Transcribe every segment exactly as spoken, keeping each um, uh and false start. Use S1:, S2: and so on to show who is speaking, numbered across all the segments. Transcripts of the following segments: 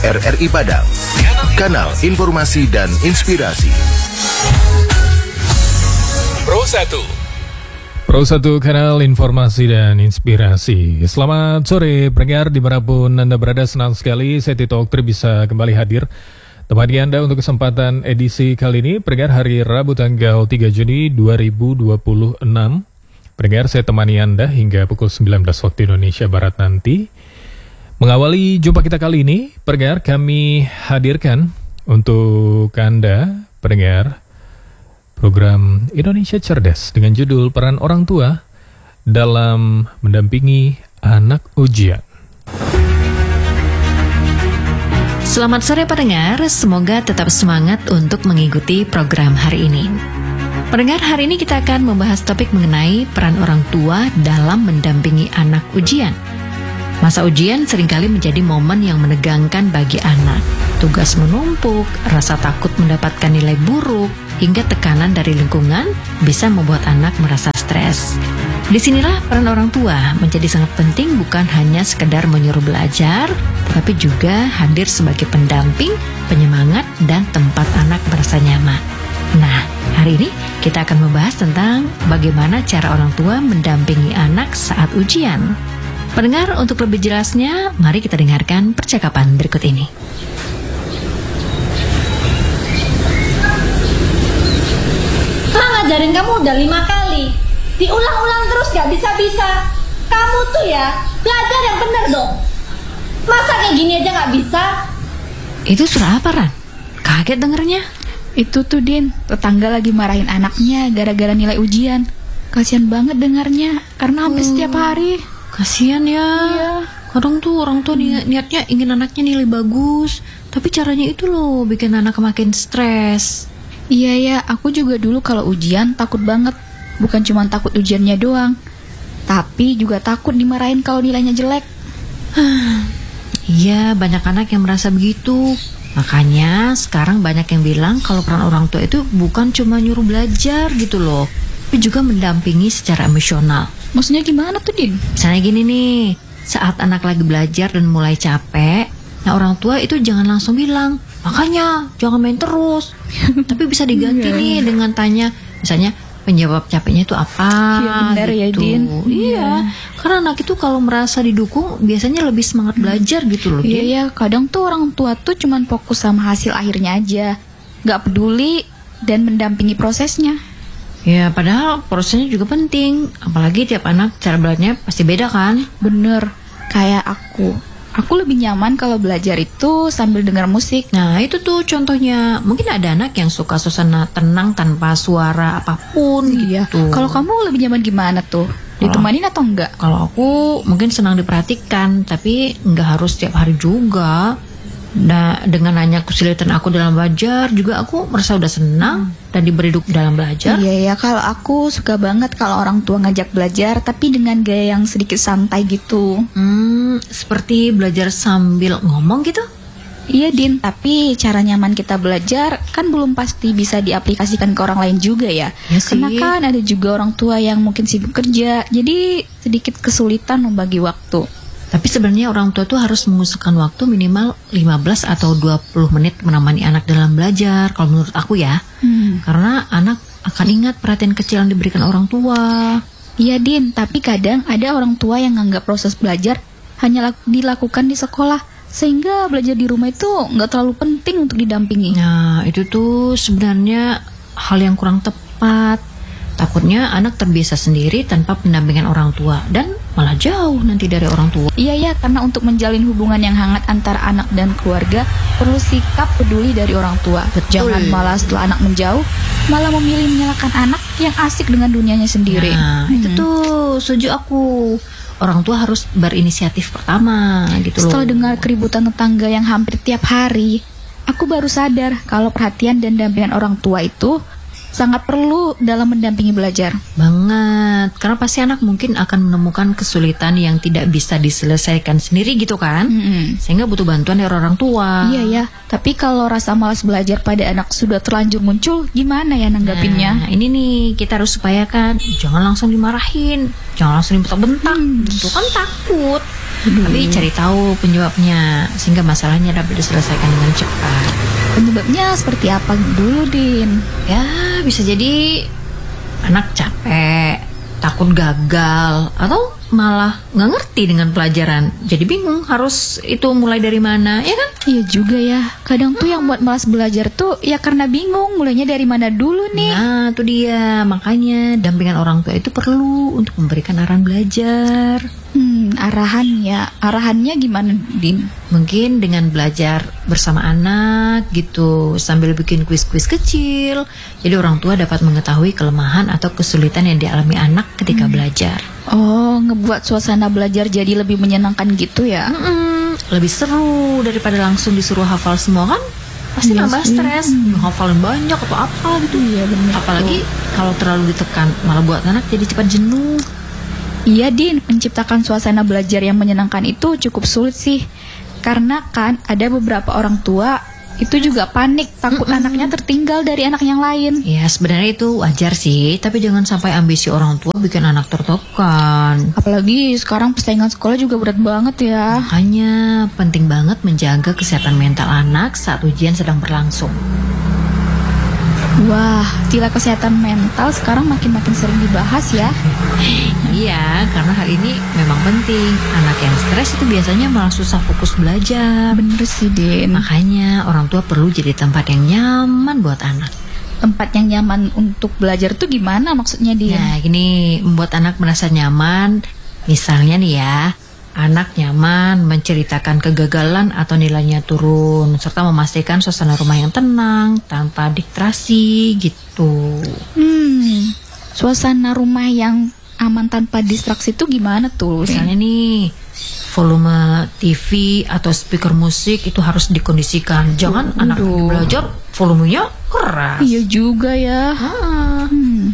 S1: R R I Padang, kanal informasi dan inspirasi.
S2: Pro satu.
S3: Pro satu, kanal informasi dan inspirasi. Selamat sore pendengar dimanapun Anda berada, senang sekali saya Tito Oktri bisa kembali hadir temani Anda untuk kesempatan edisi kali ini. Pendengar, hari Rabu tanggal tiga Juni dua ribu dua puluh enam. Pendengar, saya temani Anda hingga pukul sembilan belas waktu Indonesia Barat nanti. Mengawali jumpa kita kali ini, pendengar, kami hadirkan untuk Anda, pendengar, program Indonesia Cerdas dengan judul Peran Orang Tua dalam Mendampingi Anak Ujian.
S4: Selamat sore pendengar, semoga tetap semangat untuk mengikuti program hari ini. Pendengar, hari ini kita akan membahas topik mengenai peran orang tua dalam mendampingi anak ujian. Masa ujian seringkali menjadi momen yang menegangkan bagi anak. Tugas menumpuk, rasa takut mendapatkan nilai buruk, hingga tekanan dari lingkungan bisa membuat anak merasa stres. Disinilah peran orang tua menjadi sangat penting, bukan hanya sekedar menyuruh belajar, tetapi juga hadir sebagai pendamping, penyemangat, dan tempat anak merasa nyaman. Nah, hari ini kita akan membahas tentang bagaimana cara orang tua mendampingi anak saat ujian. Pendengar, untuk lebih jelasnya, mari kita dengarkan percakapan berikut ini.
S5: Kak, ngajarin kamu udah lima kali, diulang-ulang terus gak bisa-bisa. Kamu tuh ya, belajar yang bener dong. Masa kayak gini aja gak bisa?
S4: Itu suara apa, Ran? Kaget dengernya.
S6: Itu tuh Din, tetangga lagi marahin anaknya gara-gara nilai ujian. Kasian banget dengarnya, karena hampir
S4: Hmm.
S6: setiap hari.
S4: Kasian ya.
S6: Iya.
S4: Kadang tuh orang tua ni- niatnya ingin anaknya nilai bagus, tapi caranya itu loh bikin anak makin stres.
S6: Iya ya, aku juga dulu kalau ujian takut banget. Bukan cuma takut ujiannya doang, tapi juga takut dimarahin kalau nilainya jelek.
S4: Iya, banyak anak yang merasa begitu. Makanya sekarang banyak yang bilang kalau peran orang tua itu bukan cuma nyuruh belajar gitu loh, tapi juga mendampingi secara emosional.
S6: Maksudnya gimana tuh Din?
S4: Misalnya gini nih, saat anak lagi belajar dan mulai capek, nah orang tua itu jangan langsung bilang, makanya jangan main terus. Tapi bisa diganti nih dengan tanya, misalnya penyebab capeknya itu apa?
S6: Iya, benar ya,
S4: gitu.
S6: Din.
S4: Iya, karena anak itu kalau merasa didukung biasanya lebih semangat belajar gitu loh.
S6: Iya
S4: Din.
S6: ya, kadang tuh orang tua tuh cuman fokus sama hasil akhirnya aja, gak peduli dan mendampingi prosesnya.
S4: Ya, padahal prosesnya juga penting. Apalagi tiap anak cara belajarnya pasti beda kan?
S6: Bener, kayak aku. Aku lebih nyaman kalau belajar itu sambil dengar musik.
S4: Nah, itu tuh contohnya. Mungkin ada anak yang suka suasana tenang tanpa suara apapun
S6: Iya.
S4: gitu.
S6: Kalau kamu lebih nyaman gimana tuh? Ditemanin atau enggak?
S4: Kalau aku mungkin senang diperhatikan, tapi nggak harus setiap hari juga. Nah, dengan hanya kesulitan aku dalam belajar, juga aku merasa udah senang dan diberi duk dalam belajar.
S6: Iya ya, kalau aku suka banget kalau orang tua ngajak belajar, tapi dengan gaya yang sedikit santai gitu.
S4: Hmm, seperti belajar sambil ngomong gitu.
S6: Iya Din, tapi cara nyaman kita belajar kan belum pasti bisa diaplikasikan ke orang lain juga ya.
S4: Ya sih.
S6: Karena kan ada juga orang tua yang mungkin sibuk kerja, jadi sedikit kesulitan membagi waktu.
S4: Tapi sebenarnya orang tua tuh harus mengusulkan waktu minimal lima belas atau dua puluh menit menemani anak dalam belajar, kalau menurut aku ya.
S6: Hmm.
S4: Karena anak akan ingat perhatian kecil yang diberikan orang tua.
S6: Iya Din, tapi kadang ada orang tua yang nganggap proses belajar hanya lak- dilakukan di sekolah, sehingga belajar di rumah itu nggak terlalu penting untuk didampingi.
S4: Nah, itu tuh sebenarnya hal yang kurang tepat. Takutnya anak terbiasa sendiri tanpa pendampingan orang tua dan malah jauh nanti dari orang tua.
S6: Iya ya, karena untuk menjalin hubungan yang hangat antara anak dan keluarga perlu sikap peduli dari orang tua.
S4: Betul.
S6: Jangan malah setelah anak menjauh malah memilih menyalahkan anak yang asik dengan dunianya sendiri.
S4: Nah,
S6: Hmm.
S4: itu tuh setuju aku. Orang tua harus berinisiatif pertama gitu loh.
S6: Setelah dengar keributan tetangga yang hampir tiap hari, aku baru sadar kalau perhatian dan dampingan orang tua itu sangat perlu dalam mendampingi belajar.
S4: Banget, karena pasti anak mungkin akan menemukan kesulitan yang tidak bisa diselesaikan sendiri gitu kan.
S6: Mm-mm.
S4: Sehingga butuh bantuan dari orang tua.
S6: Iya ya, tapi kalau rasa malas belajar pada anak sudah terlanjur muncul, gimana ya nanggapinnya?
S4: Nah, ini nih kita harus upayakan, jangan langsung dimarahin, jangan langsung dibentak-bentak,
S6: Hmm.
S4: itu kan takut. Tapi cari tahu penyebabnya sehingga masalahnya dapat diselesaikan dengan cepat.
S6: Penyebabnya seperti apa dulu, Din?
S4: Ya, bisa jadi anak capek, takut gagal, atau malah nggak ngerti dengan pelajaran. Jadi bingung harus itu mulai dari mana, ya kan?
S6: Iya juga ya, kadang tuh yang buat malas belajar tuh ya karena bingung mulainya dari mana dulu nih.
S4: Nah, itu dia. Makanya dampingan orang tua itu perlu untuk memberikan arahan belajar.
S6: Hmm, arahan ya, arahannya gimana, Din?
S4: Mungkin dengan belajar bersama anak gitu, sambil bikin kuis-kuis kecil. Jadi orang tua dapat mengetahui kelemahan atau kesulitan yang dialami anak ketika belajar.
S6: Oh, ngebuat suasana belajar jadi lebih menyenangkan gitu ya?
S4: Mm-mm, lebih seru daripada langsung disuruh hafal semua kan? Pasti
S6: Iya
S4: nambah
S6: sih.
S4: stres, hafalin banyak atau apa gitu.
S6: Iya benar.
S4: Apalagi kalau terlalu ditekan, malah buat anak jadi cepat jenuh.
S6: Iya, Din, menciptakan suasana belajar yang menyenangkan itu cukup sulit sih. Karena kan ada beberapa orang tua itu juga panik, takut
S4: Mm-mm.
S6: anaknya tertinggal dari anak yang lain.
S4: Ya sebenarnya itu wajar sih, tapi jangan sampai ambisi orang tua bikin anak tertekan.
S6: Apalagi sekarang persaingan sekolah juga berat banget ya.
S4: Makanya penting banget menjaga kesehatan mental anak saat ujian sedang berlangsung.
S6: Wah, istilah kesehatan mental sekarang makin-makin sering dibahas ya.
S4: Iya, karena hal ini memang penting. Anak yang stres itu biasanya malah susah fokus belajar.
S6: Bener sih, Din.
S4: Makanya orang tua perlu jadi tempat yang nyaman buat anak.
S6: Tempat yang nyaman untuk belajar tuh gimana maksudnya, Din?
S4: Nah, gini, membuat anak merasa nyaman. Misalnya nih ya, anak nyaman menceritakan kegagalan atau nilainya turun, serta memastikan suasana rumah yang tenang tanpa distraksi gitu.
S6: Hmm, suasana rumah yang aman tanpa distraksi itu gimana tuh? Din?
S4: Misalnya nih, volume T V atau speaker musik itu harus dikondisikan. Jangan anak lagi belajar volumenya keras.
S6: Iya juga ya.
S4: Ah.
S6: Hmm.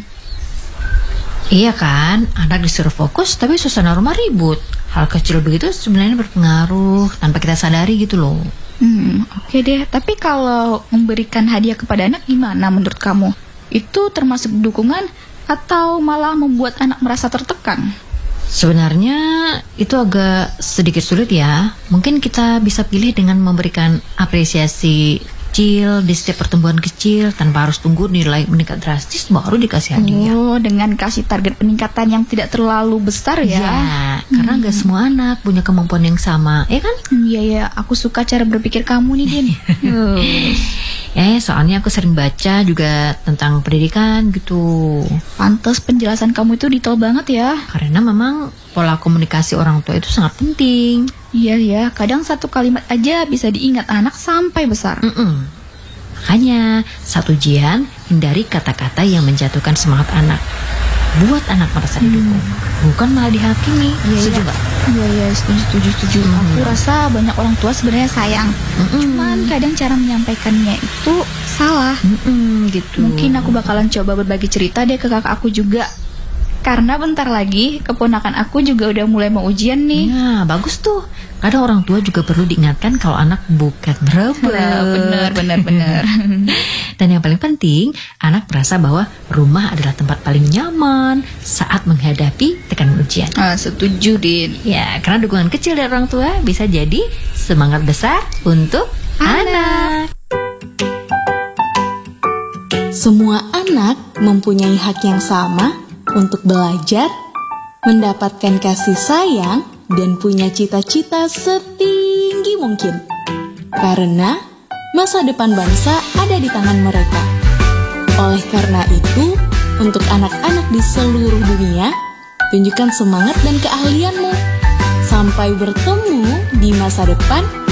S4: Iya kan, anak disuruh fokus tapi suasana rumah ribut. Hal kecil begitu sebenarnya berpengaruh tanpa kita sadari gitu loh.
S6: Hmm, oke deh. Tapi kalau memberikan hadiah kepada anak gimana menurut kamu? Itu termasuk dukungan atau malah membuat anak merasa tertekan?
S4: Sebenarnya itu agak sedikit sulit ya. Mungkin kita bisa pilih dengan memberikan apresiasi kecil di setiap pertumbuhan kecil tanpa harus tunggu nilai meningkat drastis baru dikasih hadiah.
S6: Oh, dengan kasih target peningkatan yang tidak terlalu besar ya?
S4: Ya, karena nggak semua anak punya kemampuan yang sama, ya kan?
S6: Iya ya, aku suka cara berpikir kamu nih, Din. Oh.
S4: Eh, soalnya aku sering baca juga tentang pendidikan gitu.
S6: Pantes penjelasan kamu itu detail banget ya.
S4: Karena memang pola komunikasi orang tua itu sangat penting.
S6: Iya ya, kadang satu kalimat aja bisa diingat anak sampai besar.
S4: Mm-mm. Makanya saat ujian hindari kata-kata yang menjatuhkan semangat anak. Buat anak merasa didukung, bukan malah dihakimi.
S6: Iya,
S4: Setuju
S6: iya.
S4: nggak?
S6: Iya ya, setuju setuju setuju.
S4: Hmm.
S6: Aku rasa banyak orang tua sebenarnya sayang.
S4: Mm-mm.
S6: Cuman kadang cara menyampaikannya itu salah.
S4: Mm-mm, gitu.
S6: Mungkin aku bakalan coba berbagi cerita deh ke kakak aku juga. Karena bentar lagi keponakan aku juga udah mulai mau ujian nih.
S4: Nah, bagus tuh. Kadang orang tua juga perlu diingatkan kalau anak bukan rebel.
S6: Nah, bener bener bener.
S4: Dan yang paling penting, anak merasa bahwa rumah adalah tempat paling nyaman saat menghadapi tekanan ujian.
S6: Ah, setuju, Din.
S4: Ya, karena dukungan kecil dari orang tua bisa jadi semangat besar untuk anak.
S2: Semua anak mempunyai hak yang sama untuk belajar, mendapatkan kasih sayang, dan punya cita-cita setinggi mungkin. Karena masa depan bangsa ada di tangan mereka. Oleh karena itu, untuk anak-anak di seluruh dunia, tunjukkan semangat dan keahlianmu. Sampai bertemu di masa depan